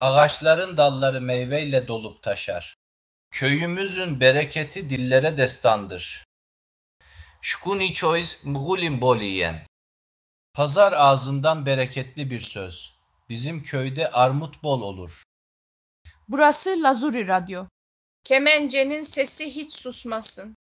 Ağaçların dalları meyveyle dolup taşar. Köyümüzün bereketi dillere destandır. Şkuni çoiz mğulim boliyen. Pazar ağzından bereketli bir söz. Bizim köyde armut bol olur. Burası Lazuri Radyo. Kemencenin sesi hiç susmasın.